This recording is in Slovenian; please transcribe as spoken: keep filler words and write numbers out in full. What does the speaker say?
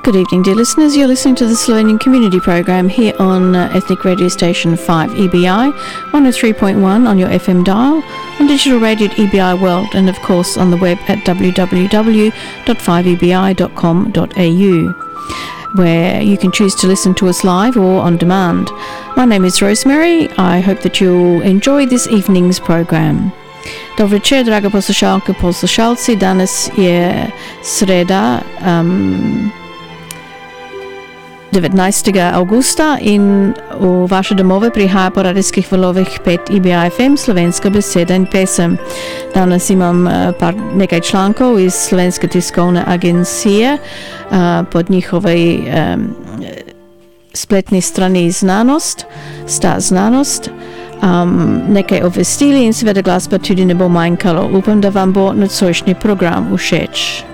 Good evening, dear listeners. You're listening to the Slovenian Community Program here on uh, Ethnic Radio Station five E B I, one oh three point one on your F M dial, on digital radio at E B I World, and of course on the web at w w w dot five e b i dot com dot a u, where you can choose to listen to us live or on demand. My name is Rosemary. I hope that you'll enjoy this evening's program. Dobro večer, draga poslušalke, poslušalci. Danes je sreda, um, devetnajstega avgusta in v vaše domove prihaja po radijskih valovih pet E B I F M, slovenska beseda in pesem. Danes imam par, nekaj člankov iz Slovenske tiskovne agencije uh, pod njihovej um, spletni strani Znanost, sta Znanost. Um, nekaj obvestili in seveda glasba tudi ne bo manjkalo. Upam, da vam bo nocojšnji program všeč.